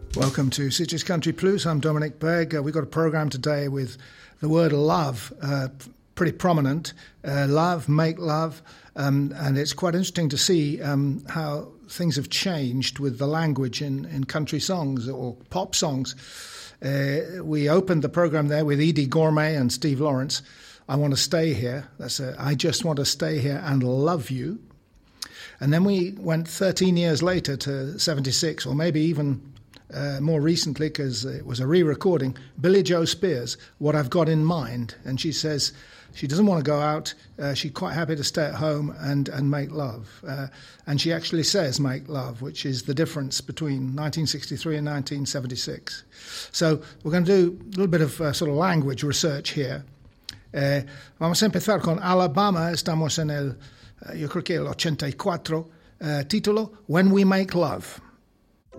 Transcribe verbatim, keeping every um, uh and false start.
Welcome to Citrus Country Plus. I'm Dominic Berg. Uh, we've got a program today with the word love uh, pretty prominent. Uh, love, make love. Um, and it's quite interesting to see um, how things have changed with the language in, in country songs or pop songs. Uh, we opened the program there with Edie Gourmet and Steve Lawrence. I want to stay here. That's a, I just want to stay here and love you. And then we went thirteen years later to seventy-six, or maybe even uh, more recently, because it was a re-recording, Billie Joe Spears, What I've Got in Mind. And she says she doesn't want to go out. Uh, she's quite happy to stay at home and, and make love. Uh, and she actually says make love, which is the difference between nineteen sixty-three and nineteen seventy-six. So we're going to do a little bit of uh, sort of language research here. Eh, vamos a empezar con Alabama. Estamos en el, uh, yo creo que el ochenta y cuatro, uh, título When We Make Love.